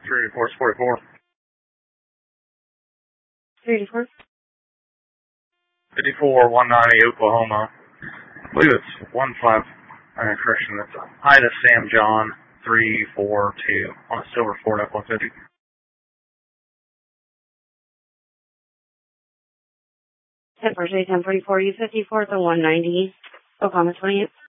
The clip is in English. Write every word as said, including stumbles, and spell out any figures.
three eighty-four, forty-four. three eighty-four? fifty-four, one ninety, Oklahoma. I believe it's one five, uh, correction, that's Ida Sam John, three four two, on a silver Ford F one fifty. ten forty-four, U fifty-four to one ninety, Oklahoma twenty-eight.